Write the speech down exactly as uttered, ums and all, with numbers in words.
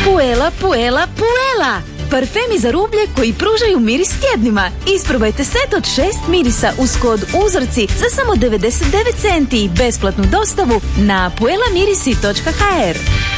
Puela, Puela, Puela! Parfemi za rublje koji pružaju miris tjednima. Isprobajte set od šest mirisa uz kod uzorci za samo devedeset devet centi i besplatnu dostavu na puela mirisi točka ha er.